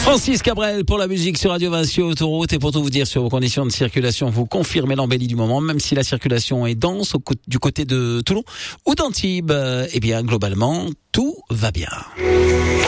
Francis Cabrel pour la musique sur Radio Vinci Autoroute. Et pour tout vous dire sur vos conditions de circulation, vous confirmez l'embellie du moment, même si la circulation est dense du côté de Toulon ou d'Antibes, eh bien globalement tout va bien.